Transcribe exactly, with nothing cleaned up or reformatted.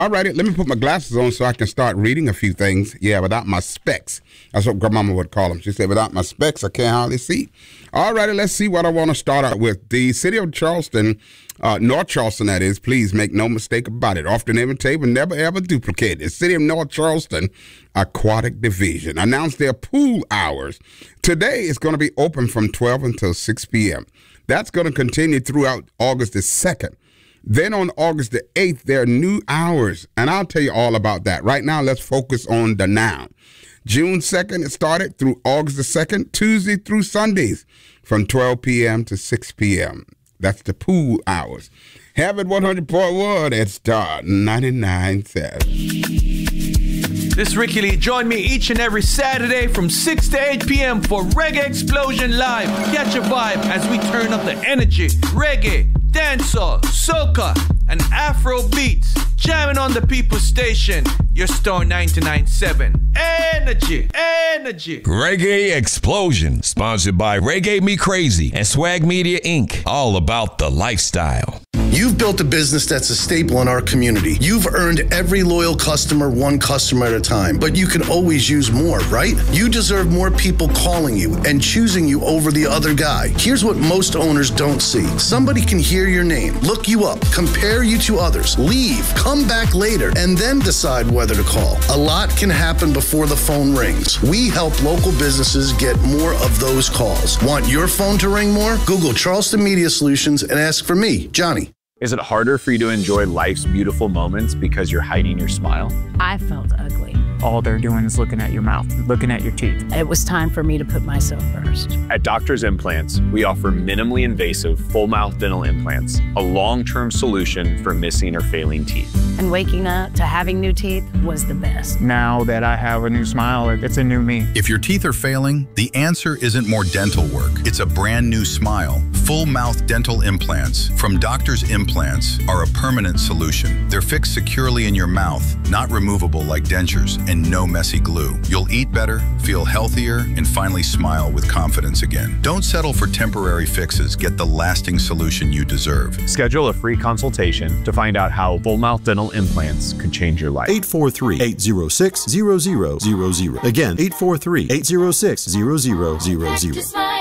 All righty, let me put my glasses on so I can start reading a few things. Yeah, without my specs. That's what Grandmama would call them. She said, without my specs, I can't hardly see. All righty, let's see what I want to start out with. The city of Charleston, uh, North Charleston, that is, please make no mistake about it. Often imitate, but never ever duplicate. The city of North Charleston Aquatic Division announced their pool hours. Today, it's going to be open from twelve until six p.m. That's going to continue throughout August the second. Then on August the eighth, there are new hours, and I'll tell you all about that. Right now, let's focus on the now. June second, it started through August the second, Tuesday through Sundays from twelve p.m. to six p.m. That's the pool hours. Have it one hundred point one at Star ninety-nine point seven. This is Ricky Lee. Join me each and every Saturday from six to eight p.m. for Reggae Explosion Live. Catch a vibe as we turn up the energy. Reggae, dancehall, soca, and Afro beats. Jamming on the People's Station. Your Star ninety-nine point seven. Energy, energy. Reggae Explosion. Sponsored by Reggae Me Crazy and Swag Media Incorporated. All about the lifestyle. You've built a business that's a staple in our community. You've earned every loyal customer one customer at a time, but you can always use more, right? You deserve more people calling you and choosing you over the other guy. Here's what most owners don't see. Somebody can hear your name, look you up, compare you to others, leave, come back later, and then decide whether to call. A lot can happen before the phone rings. We help local businesses get more of those calls. Want your phone to ring more? Google Charleston Media Solutions and ask for me, Johnny. Is it harder for you to enjoy life's beautiful moments because you're hiding your smile? I felt ugly. All they're doing is looking at your mouth, looking at your teeth. It was time for me to put myself first. At Doctors Implants, we offer minimally invasive full mouth dental implants, a long-term solution for missing or failing teeth. And waking up to having new teeth was the best. Now that I have a new smile, it's a new me. If your teeth are failing, the answer isn't more dental work. It's a brand new smile. Full mouth dental implants from Doctors Implants are a permanent solution. They're fixed securely in your mouth, not removable like dentures, and no messy glue. You'll eat better, feel healthier, and finally smile with confidence again. Don't settle for temporary fixes. Get the lasting solution you deserve. Schedule a free consultation to find out how full mouth dental implants could change your life. eight four three, eight zero six, zero zero zero zero. Again, eight four three, eight zero six, zero zero zero zero.